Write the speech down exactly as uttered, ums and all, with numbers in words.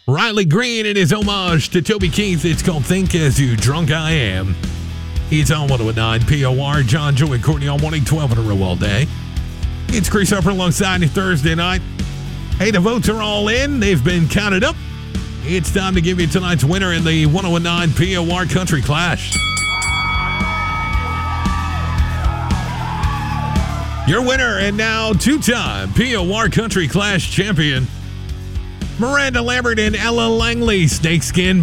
Riley Green and his homage to Toby Keith. It's called Think As You Drunk I Am. It's on one oh nine P O R. John, Joe, and Courtney on one eight twelve in a row all day. It's Chris Harper alongside you Thursday night. Hey, the votes are all in. They've been counted up. It's time to give you tonight's winner in the one oh nine P O R Country Clash. Your winner and now two-time P O R Country Clash champion, Miranda Lambert and Ella Langley, Snakeskin